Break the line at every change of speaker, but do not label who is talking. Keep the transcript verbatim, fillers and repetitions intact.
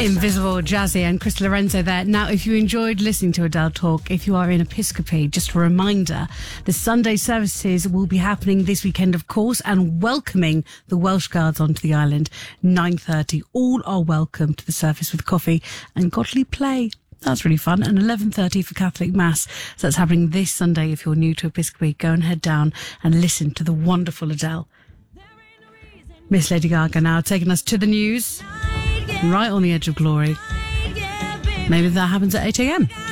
Invisible, Jazzy and Chris Lorenzo there. Now, if you enjoyed listening to Adele talk, if you are in Episcopi, just a reminder, the Sunday services will be happening this weekend, of course, and welcoming the Welsh Guards onto the island, nine thirty. All are welcome to the surface with coffee and godly play. That's really fun. And eleven thirty for Catholic Mass. So that's happening this Sunday. If you're new to Episcopi, go and head down and listen to the wonderful Adele. Miss Lady Gaga now taking us to the news, right on the edge of glory. Maybe that happens at eight a.m.